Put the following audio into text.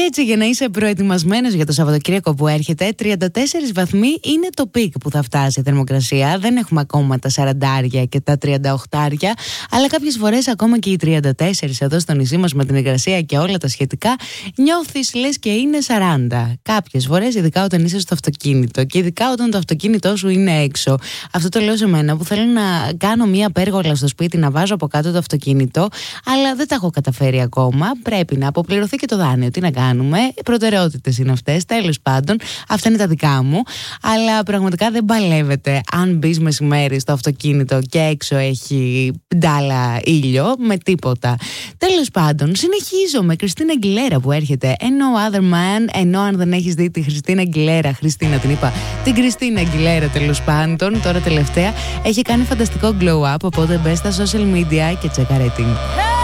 Έτσι, για να είσαι προετοιμασμένος για το Σαββατοκύριακο που έρχεται, 34 βαθμοί είναι το πικ που θα φτάσει η θερμοκρασία. Δεν έχουμε ακόμα τα 40 και τα 38, αλλά κάποιες φορές ακόμα και οι 34 εδώ στο νησί μας με την υγρασία και όλα τα σχετικά, νιώθεις λες και είναι 40. Κάποιες φορές, ειδικά όταν είσαι στο αυτοκίνητο και ειδικά όταν το αυτοκίνητό σου είναι έξω. Αυτό το λέω σε μένα που θέλω να κάνω μία πέργολα στο σπίτι, να βάζω από κάτω το αυτοκίνητο, αλλά δεν τα έχω καταφέρει ακόμα. Πρέπει να αποπληρωθεί και το δάνειο. Τι να κάνουμε, οι προτεραιότητες είναι αυτές. Τέλος πάντων, αυτά είναι τα δικά μου. Αλλά πραγματικά δεν παλεύεται αν μπεις μεσημέρι στο αυτοκίνητο και έξω έχει ντάλα ήλιο με τίποτα. Τέλος πάντων, συνεχίζω με Κριστίνα Αγγιλέρα που έρχεται. No Other Man, ενώ αν δεν έχεις δει τη Κριστίνα Αγγιλέρα, Χριστίνα την είπα, την Κριστίνα Αγγιλέρα τέλος πάντων, τώρα τελευταία έχει κάνει φανταστικό glow up. Οπότε μπες στα social media και τσέκα rating.